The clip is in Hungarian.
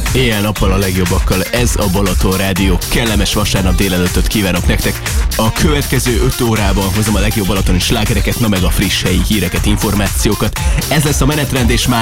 Éjjel-nappal a legjobbakkal, ez a Balaton Rádió. Kellemes vasárnap délelőttöt kívánok nektek. A következő 5 órában hozom a legjobb balatoni slágereket, na meg a friss helyi híreket, információkat. Ez lesz a menetrend, és már